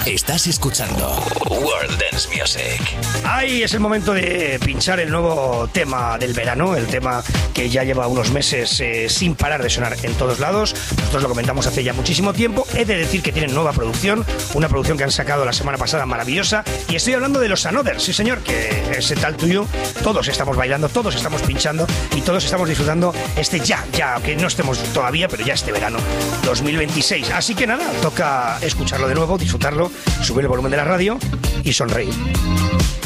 Estás escuchando World Dance Music. Ahí es el momento de pinchar el nuevo tema del verano, el tema que ya lleva unos meses sin parar de sonar en todos lados. Nosotros lo comentamos hace ya muchísimo tiempo. He de decir que tienen nueva producción, una producción que han sacado la semana pasada maravillosa. Y estoy hablando de los Another, sí señor, que ese tal tuyo. Todos estamos bailando, todos estamos pinchando y todos estamos disfrutando ya, que no estemos todavía, pero ya este verano 2026. Así que nada, toca escucharlo de nuevo, disfrutarlo, subir el volumen de la radio y sonreír.